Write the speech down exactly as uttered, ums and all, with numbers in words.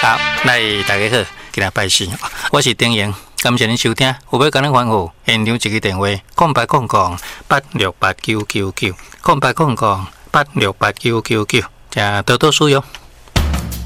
好，来大家好，今日拜四，我是丁莹，感谢您收听。有要跟咱吩咐，现场一个电话：空八空空八六八九九九，空八空空八六八九九九，请多多使用。